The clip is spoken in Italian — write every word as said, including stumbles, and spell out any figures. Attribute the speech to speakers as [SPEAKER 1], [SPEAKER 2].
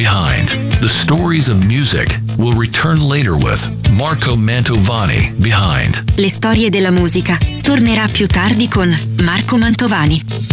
[SPEAKER 1] behind. The stories of music will return later with Marco Mantovani behind.
[SPEAKER 2] Le storie della musica tornerà più tardi con Marco Mantovani.